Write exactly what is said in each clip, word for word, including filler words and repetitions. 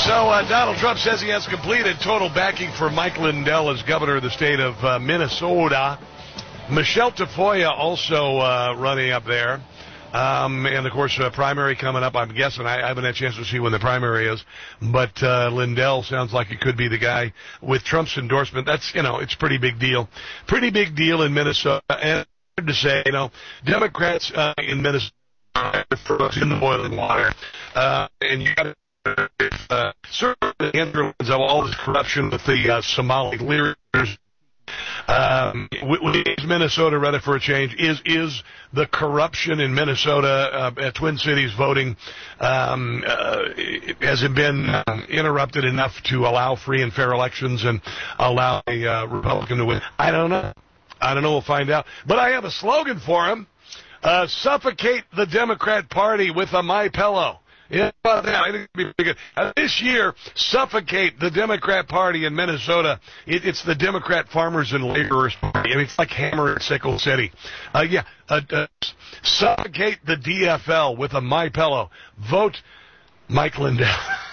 So uh, Donald Trump says he has completed total backing for Mike Lindell as governor of the state of uh, Minnesota. Michelle Tafoya also uh, running up there. Um, and, of course, uh, primary coming up, I'm guessing. I, I haven't had a chance to see when the primary is. But uh, Lindell sounds like it could be the guy with Trump's endorsement. That's, you know, it's a pretty big deal. Pretty big deal in Minnesota. And hard to say, you know, Democrats uh, in Minnesota are in the boiling water. Uh, and you got to uh, certainly the influence of all this corruption with the uh, Somali leaders. Um, is Minnesota ready for a change? Is is the corruption in Minnesota uh, at Twin Cities voting um, uh, has it been uh, interrupted enough to allow free and fair elections and allow a uh, Republican to win? I don't know. I don't know. We'll find out. But I have a slogan for him: uh, "Suffocate the Democrat Party with a My Pillow." Yeah, I think it'd be pretty good. Uh, this year, suffocate the Democrat Party in Minnesota. It, it's the Democrat Farmers and Laborers Party. I mean, it's like Hammer and Sickle City. Uh, yeah, uh, uh, suffocate the D F L with a My Pillow. Vote Mike Lindell.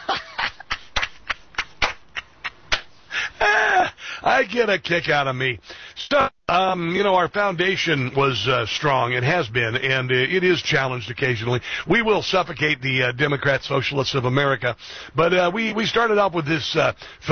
ah, I get a kick out of me. So, um, you know, our foundation was uh, strong. It has been, and uh, it is challenged occasionally. We will suffocate the uh, Democrat Socialists of America, but uh, we, we started off with this uh,